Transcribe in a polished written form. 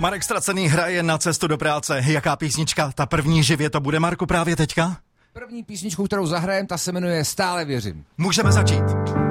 Marek Stracený hraje Na cestu do práce. Jaká písnička? Ta první živě to bude, Marku, právě teďka? První písničku, kterou zahrajem, ta se jmenuje Stále věřím. Můžeme začít.